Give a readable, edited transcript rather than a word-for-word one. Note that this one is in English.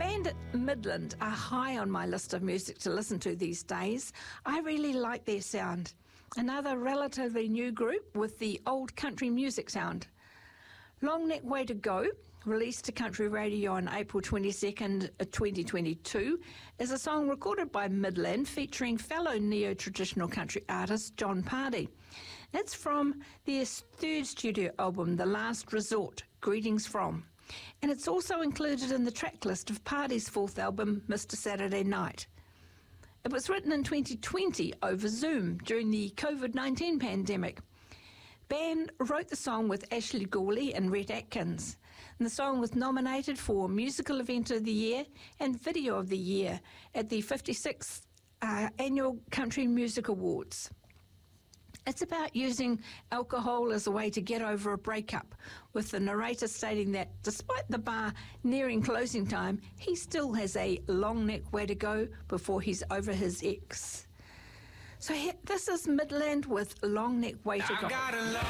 band Midland are high on my list of music to listen to these days. I really like their sound. Another relatively new group with the old country music sound. Long Neck Way to Go, released to country radio on April 22nd, 2022, is a song recorded by Midland featuring fellow neo-traditional country artist John Pardee. It's from their third studio album, The Last Resort, Greetings From. And it's also included in the track list of Pardee's fourth album, Mr. Saturday Night. It was written in 2020 over Zoom during the COVID-19 pandemic. Band wrote the song with Ashley Gourley and Rhett Atkins. And the song was nominated for Musical Event of the Year and Video of the Year at the 56th Annual Country Music Awards. It's about using alcohol as a way to get over a breakup, with the narrator stating that despite the bar nearing closing time, he still has a long neck way to go before he's over his ex. So this is Midland with Long Neck Way to Go.